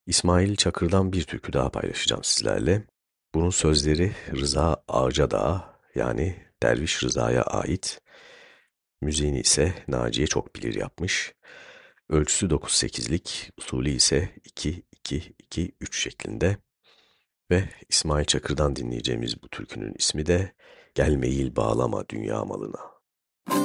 İsmail Çakır'dan bir türkü daha paylaşacağım sizlerle. Bunun sözleri Rıza Ağacadağ'a yani Derviş Rıza'ya ait. Müziğini ise Naciye Çokbilir yapmış. Ölçüsü 9/8'lik, usulü ise 2-2-2-3 şeklinde. Ve İsmail Çakır'dan dinleyeceğimiz bu türkünün ismi de Gel Meyil Bağlama Dünya Malına.